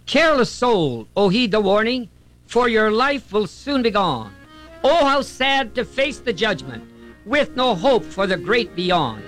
Careless soul, oh heed the warning, for your life will soon be gone. Oh, how sad to face the judgment with no hope for the great beyond.